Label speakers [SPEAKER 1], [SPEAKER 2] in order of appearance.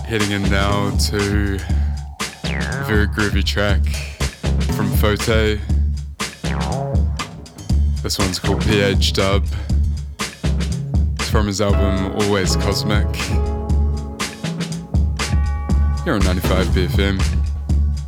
[SPEAKER 1] Heading in now to a very groovy track from Fote. This one's called PH Dub. It's from his album Always Cosmic. Here on 95 BFM.